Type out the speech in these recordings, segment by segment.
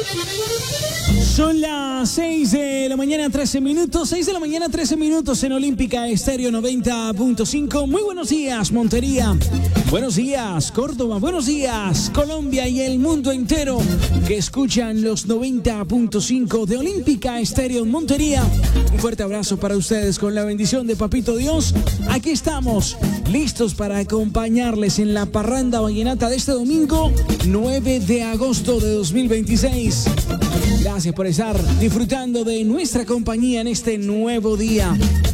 Son las 6 de la mañana, 13 minutos. 6 de la mañana, 13 minutos en Olímpica Estéreo 90.5. Muy buenos días, Montería. Buenos días, Córdoba. Buenos días, Colombia y el mundo entero que escuchan los 90.5 de Olímpica Estéreo en Montería. Un fuerte abrazo para ustedes con la bendición de Papito Dios. Aquí estamos, listos para acompañarles en la parranda vallenata de este domingo, 9 de agosto de 2026. Gracias por estar disfrutando de nuestra compañía en este nuevo día.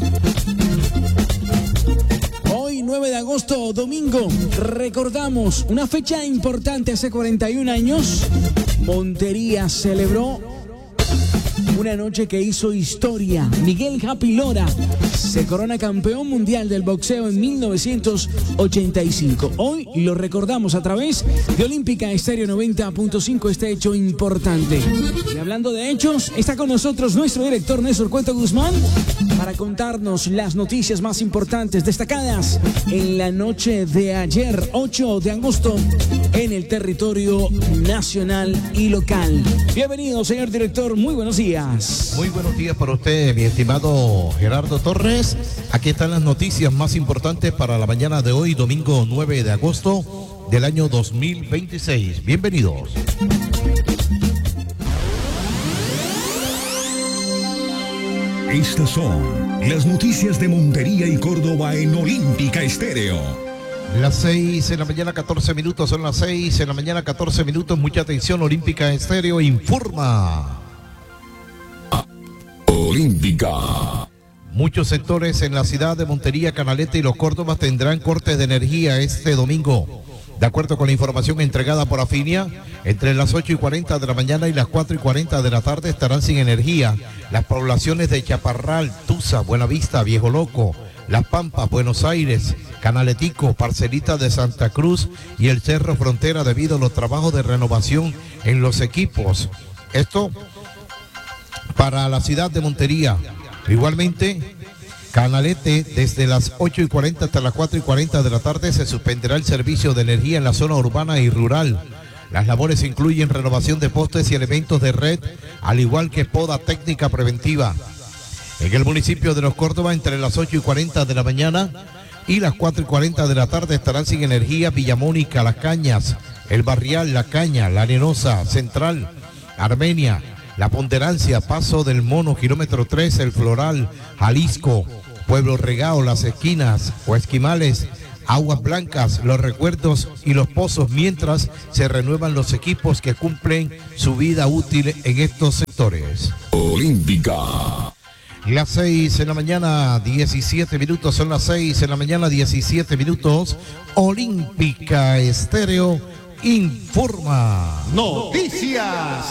Hoy, 9 de agosto, domingo, recordamos una fecha importante. Hace 41 años, Montería celebró una noche que hizo historia. Miguel Happy Lora se corona campeón mundial del boxeo en 1985. Hoy lo recordamos a través de Olímpica Estéreo 90.5, este hecho importante. Y hablando de hechos, está con nosotros nuestro director Néstor Cueto Guzmán para contarnos las noticias más importantes destacadas en la noche de ayer, 8 de agosto, en el territorio nacional y local. Bienvenido, señor director, muy buenos días. Muy buenos días para usted, mi estimado Gerardo Torres. Aquí están las noticias más importantes para la mañana de hoy, domingo 9 de agosto del año 2026. Bienvenidos. Estas son las noticias de Montería y Córdoba en Olímpica Estéreo. Las 6 de la mañana, 14 minutos, son las 6 de la mañana, 14 minutos. Mucha atención, Olímpica Estéreo informa. Olímpica. Muchos sectores en la ciudad de Montería, Canalete y Los Córdobas tendrán cortes de energía este domingo. De acuerdo con la información entregada por Afinia, entre las 8:40 de la mañana y las 4:40 de la tarde estarán sin energía las poblaciones de Chaparral, Tusa, Buenavista, Viejo Loco, Las Pampas, Buenos Aires, Canaletico, Parcelita de Santa Cruz y el Cerro Frontera debido a los trabajos de renovación en los equipos. Esto para la ciudad de Montería. Igualmente, Canalete, desde las 8:40 hasta las 4:40 de la tarde se suspenderá el servicio de energía en la zona urbana y rural. Las labores incluyen renovación de postes y elementos de red, al igual que poda técnica preventiva. En el municipio de Los Córdoba, entre las 8:40 de la mañana y las 4:40 de la tarde estarán sin energía Villamónica, Las Cañas, El Barrial, La Caña, La Arenosa, Central, Armenia, La Ponderancia, Paso del Mono, kilómetro 3, El Floral, Jalisco, Pueblo Regao, Las Esquinas o Esquimales, Aguas Blancas, Los Recuerdos y Los Pozos, mientras se renuevan los equipos que cumplen su vida útil en estos sectores. Olímpica. Las 6 de la mañana, 17 minutos, son las 6 de la mañana, 17 minutos. Olímpica Estéreo informa. Noticias.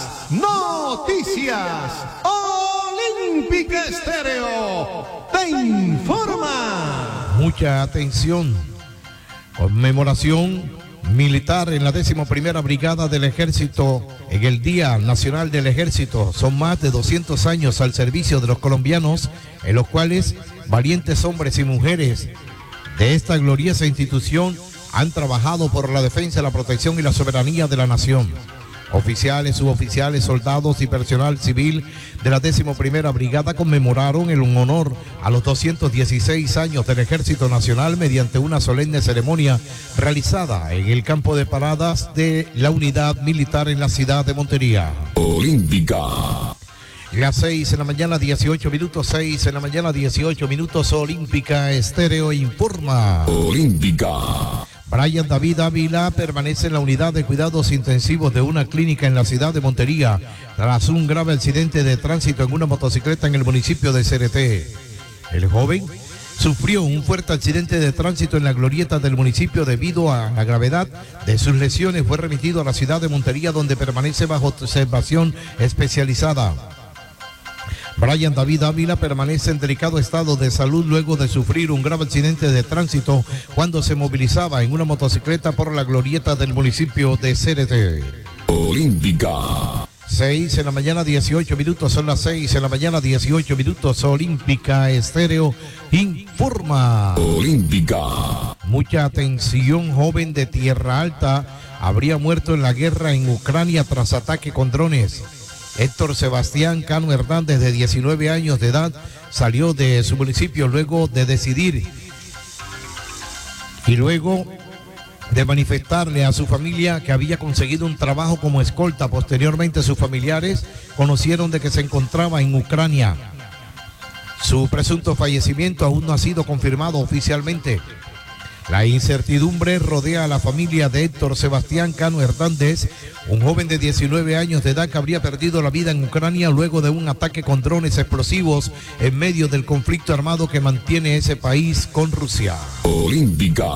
Olímpica Estéreo te informa. Mucha atención. Conmemoración militar en la 11ª Brigada del Ejército en el Día Nacional del Ejército. Son más de 200 años al servicio de los colombianos, en los cuales valientes hombres y mujeres de esta gloriosa institución han trabajado por la defensa, la protección y la soberanía de la nación. Oficiales, suboficiales, soldados y personal civil de la 11ª Brigada conmemoraron el honor a los 216 años del Ejército Nacional mediante una solemne ceremonia realizada en el campo de paradas de la unidad militar en la ciudad de Montería. Olímpica. Las 6 de la mañana, 18 minutos, 6 de la mañana, 18 minutos, Olímpica Estéreo informa. Olímpica. Brian David Ávila permanece en la unidad de cuidados intensivos de una clínica en la ciudad de Montería tras un grave accidente de tránsito en una motocicleta en el municipio de Cereté. El joven sufrió un fuerte accidente de tránsito en la glorieta del municipio. Debido a la gravedad de sus lesiones, fue remitido a la ciudad de Montería, donde permanece bajo observación especializada. Brian David Ávila permanece en delicado estado de salud luego de sufrir un grave accidente de tránsito cuando se movilizaba en una motocicleta por la glorieta del municipio de Cereté. Olímpica. 6 de la mañana, 18 minutos, son las 6 de la mañana, 18 minutos, Olímpica Estéreo informa. Olímpica. Mucha atención, joven de Tierra Alta habría muerto en la guerra en Ucrania tras ataque con drones. Héctor Sebastián Cano Hernández, de 19 años de edad, salió de su municipio luego de decidir y luego de manifestarle a su familia que había conseguido un trabajo como escolta. Posteriormente, sus familiares conocieron de que se encontraba en Ucrania. Su presunto fallecimiento aún no ha sido confirmado oficialmente. La incertidumbre rodea a la familia de Héctor Sebastián Cano Hernández, un joven de 19 años de edad que habría perdido la vida en Ucrania luego de un ataque con drones explosivos en medio del conflicto armado que mantiene ese país con Rusia. Olímpica.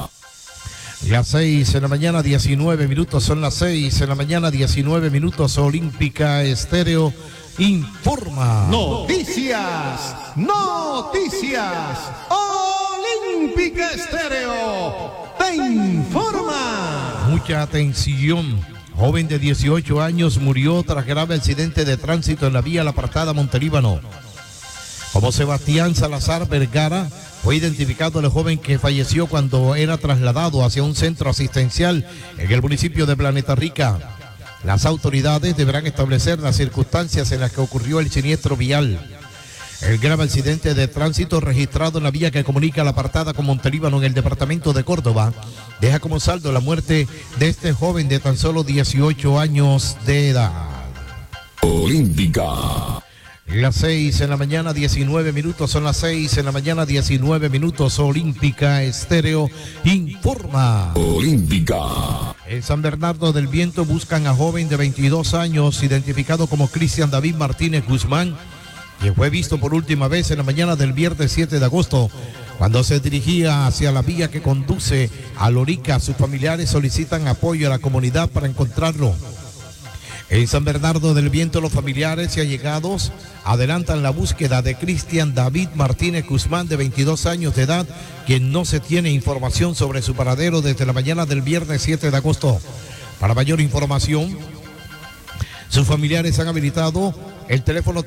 Las 6 de la mañana, 19 minutos, son las 6 de la mañana, 19 minutos, Olímpica Estéreo informa. Noticias, noticias. Olímpica Estéreo te informa. Mucha atención. Joven de 18 años murió tras grave accidente de tránsito en la vía La Apartada Montelíbano. Como Sebastián Salazar Vergara, fue identificado el joven que falleció cuando era trasladado hacia un centro asistencial en el municipio de Planeta Rica. Las autoridades deberán establecer las circunstancias en las que ocurrió el siniestro vial. El grave accidente de tránsito registrado en la vía que comunica La Apartada con Montelíbano en el departamento de Córdoba deja como saldo la muerte de este joven de tan solo 18 años de edad. Olímpica. Las 6 en la mañana, 19 minutos, son las 6 en la mañana, 19 minutos, Olímpica Estéreo informa. Olímpica. En San Bernardo del Viento buscan a joven de 22 años, identificado como Cristian David Martínez Guzmán, quien fue visto por última vez en la mañana del viernes 7 de agosto, cuando se dirigía hacia la vía que conduce a Lorica. Sus familiares solicitan apoyo a la comunidad para encontrarlo. En San Bernardo del Viento, los familiares y allegados adelantan la búsqueda de Cristian David Martínez Guzmán, de 22 años de edad, quien no se tiene información sobre su paradero desde la mañana del viernes 7 de agosto. Para mayor información, sus familiares han habilitado el teléfono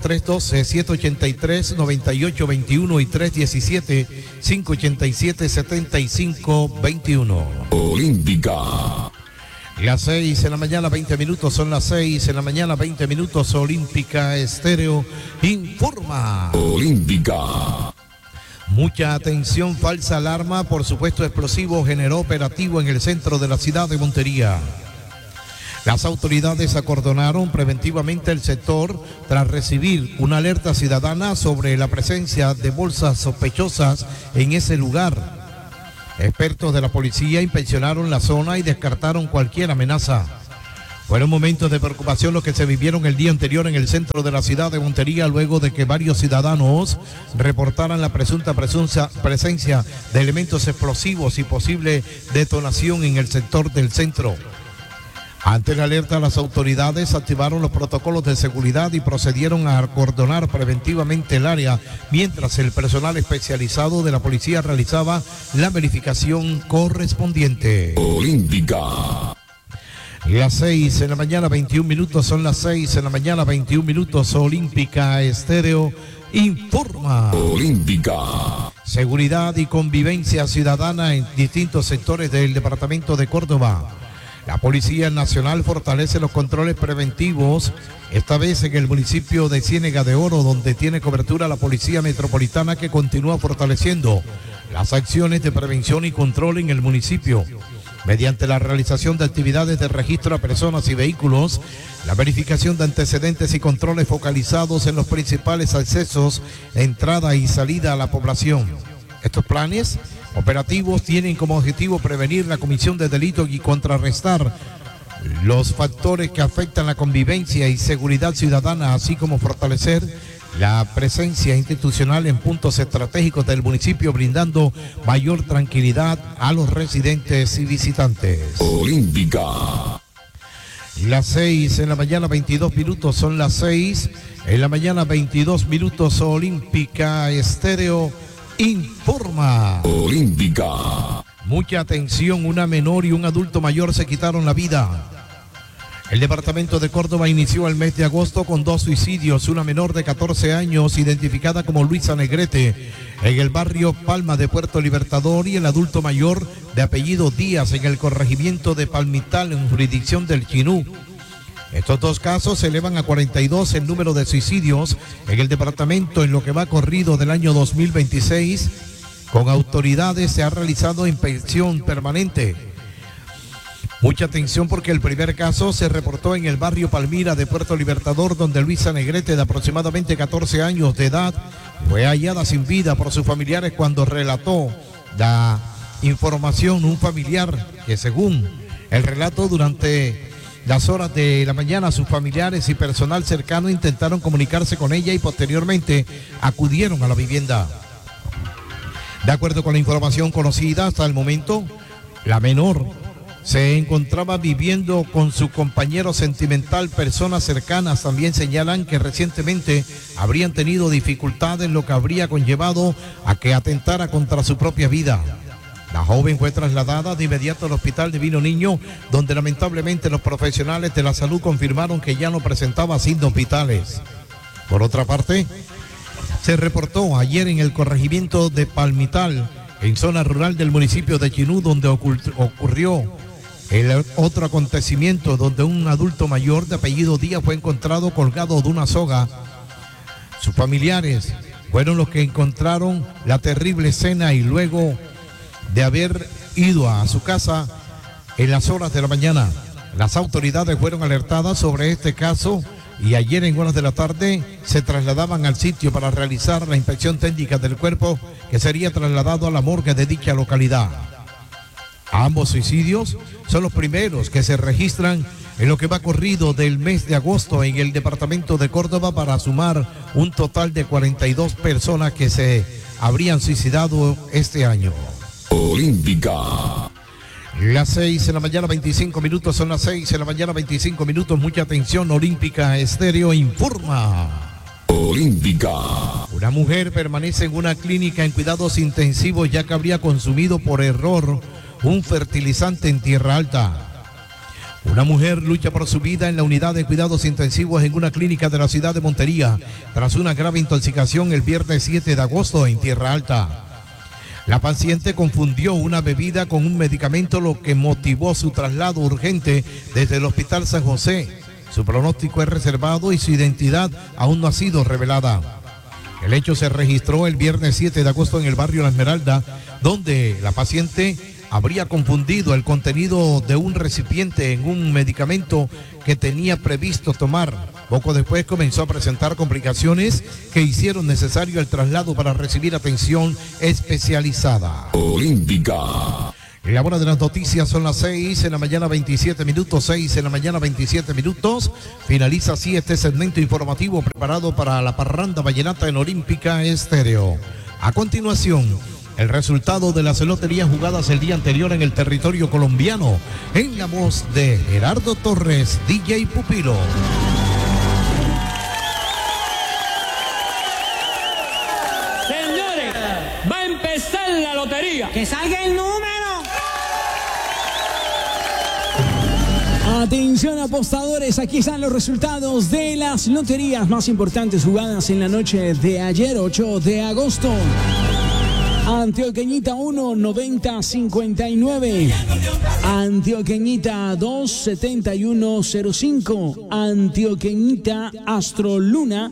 312-783-9821 y 317-587-7521. Olímpica. Las 6 en la mañana, 20 minutos, son las 6 en la mañana, 20 minutos, Olímpica Estéreo informa. Olímpica. Mucha atención, falsa alarma por supuesto explosivo generó operativo en el centro de la ciudad de Montería. Las autoridades acordonaron preventivamente el sector tras recibir una alerta ciudadana sobre la presencia de bolsas sospechosas en ese lugar. Expertos de la policía inspeccionaron la zona y descartaron cualquier amenaza. Fueron momentos de preocupación los que se vivieron el día anterior en el centro de la ciudad de Montería, luego de que varios ciudadanos reportaran la presunta presencia de elementos explosivos y posible detonación en el sector del centro. Ante la alerta, las autoridades activaron los protocolos de seguridad y procedieron a acordonar preventivamente el área, mientras el personal especializado de la policía realizaba la verificación correspondiente. Olímpica. Las 6 en la mañana, 21 minutos, son las 6 en la mañana, 21 minutos, Olímpica Estéreo informa. Olímpica. Seguridad y convivencia ciudadana en distintos sectores del departamento de Córdoba. La Policía Nacional fortalece los controles preventivos, esta vez en el municipio de Ciénega de Oro, donde tiene cobertura la Policía Metropolitana, que continúa fortaleciendo las acciones de prevención y control en el municipio, mediante la realización de actividades de registro a personas y vehículos, la verificación de antecedentes y controles focalizados en los principales accesos, entrada y salida a la población. Estos planes operativos tienen como objetivo prevenir la comisión de delitos y contrarrestar los factores que afectan la convivencia y seguridad ciudadana, así como fortalecer la presencia institucional en puntos estratégicos del municipio, brindando mayor tranquilidad a los residentes y visitantes. Olímpica. Las 6 en la mañana, 22 minutos, son las 6 en la mañana, 22 minutos, Olímpica Estéreo informa. Olímpica. Mucha atención, una menor y un adulto mayor se quitaron la vida El departamento de Córdoba inició el mes de agosto con 2 suicidios, una menor de 14 años identificada como Luisa Negrete en el barrio Palma de Puerto Libertador y el adulto mayor de apellido Díaz en el corregimiento de Palmital en jurisdicción del Chinú. Estos 2 casos se elevan a 42 el número de suicidios en el departamento en lo que va corrido del año 2026. Con autoridades se ha realizado inspección permanente. Mucha atención porque el primer caso se reportó en el barrio Palmira de Puerto Libertador, donde Luisa Negrete, de aproximadamente 14 años de edad, fue hallada sin vida por sus familiares cuando relató la información un familiar que, según el relato, durante las horas de la mañana sus familiares y personal cercano intentaron comunicarse con ella y posteriormente acudieron a la vivienda. De acuerdo con la información conocida hasta el momento, la menor se encontraba viviendo con su compañero sentimental. Personas cercanas también señalan que recientemente habrían tenido dificultades, lo que habría conllevado a que atentara contra su propia vida. La joven fue trasladada de inmediato al Hospital Divino Niño, donde lamentablemente los profesionales de la salud confirmaron que ya no presentaba signos vitales. Por otra parte, se reportó ayer en el corregimiento de Palmital, en zona rural del municipio de Chinú, donde ocurrió el otro acontecimiento donde un adulto mayor de apellido Díaz fue encontrado colgado de una soga. Sus familiares fueron los que encontraron la terrible escena y luego de haber ido a su casa en las horas de la mañana, las autoridades fueron alertadas sobre este caso y ayer en horas de la tarde se trasladaban al sitio para realizar la inspección técnica del cuerpo, que sería trasladado a la morgue de dicha localidad. Ambos suicidios son los primeros que se registran en lo que va corrido del mes de agosto en el departamento de Córdoba, para sumar un total de 42 personas que se habrían suicidado este año. Olímpica. Las 6 de la mañana 25 minutos, son las 6 de la mañana 25 minutos. Mucha atención, Olímpica Estéreo informa. Olímpica. Una mujer permanece en una clínica en cuidados intensivos ya que habría consumido por error un fertilizante en Tierra Alta. Una mujer lucha por su vida en la unidad de cuidados intensivos en una clínica de la ciudad de Montería tras una grave intoxicación el viernes 7 de agosto en Tierra Alta. La paciente confundió una bebida con un medicamento, lo que motivó su traslado urgente desde el Hospital San José. Su pronóstico es reservado y su identidad aún no ha sido revelada. El hecho se registró el viernes 7 de agosto en el barrio La Esmeralda, donde la paciente habría confundido el contenido de un recipiente en un medicamento que tenía previsto tomar. Poco después comenzó a presentar complicaciones que hicieron necesario el traslado para recibir atención especializada. Olímpica. La hora de las noticias son las 6 de la mañana 27 minutos, 6 de la mañana 27 minutos. Finaliza así este segmento informativo preparado para la parranda vallenata en Olímpica Estéreo. A continuación, el resultado de las loterías jugadas el día anterior en el territorio colombiano, en la voz de Gerardo Torres, DJ Pupilo. Señores, va a empezar la lotería. ¡Que salga el número! Atención apostadores, aquí están los resultados de las loterías más importantes jugadas en la noche de ayer, 8 de agosto. Antioqueñita 1, 90-59. Antioqueñita 2, 71-05. Antioqueñita Astroluna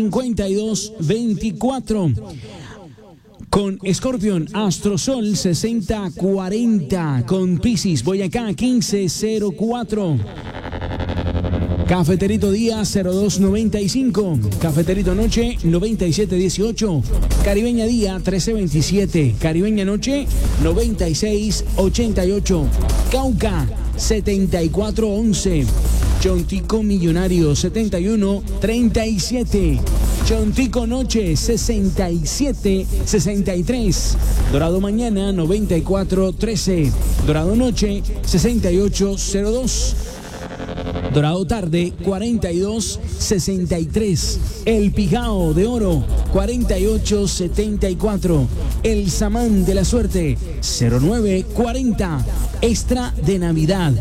52-24. Con Escorpión, Astrosol 60-40. Con Piscis, Boyacá 15-04. Cafeterito Día 0295. Cafeterito Noche 9718. Caribeña Día 1327. Caribeña Noche 9688. Cauca 7411. Chontico Millonario 7137. Chontico Noche 6763. Dorado Mañana 9413. Dorado Noche 6802. Dorado tarde 42.63. El Pijao de oro 48.74. El Samán de la suerte 09.40. Extra de Navidad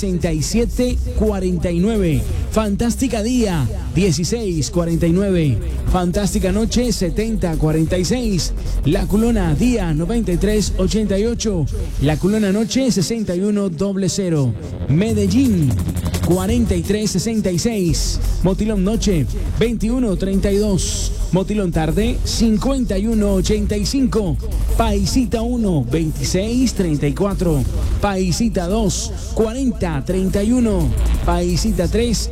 67.49. Fantástica día 16.49. Fantástica noche 70.46. La culona día 93.88. La culona noche 61.00. Medellín 43.66. Motilón noche 21.32. Motilón tarde 51.85. Paisita 1 26.34. Paisita 2 40.31. Paisita 3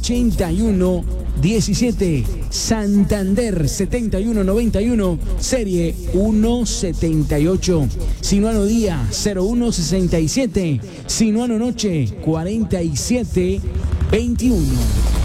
81.17. Santander 71.91. Serie 1.78. Sinuano día 01.67. Sinuano noche 47.21.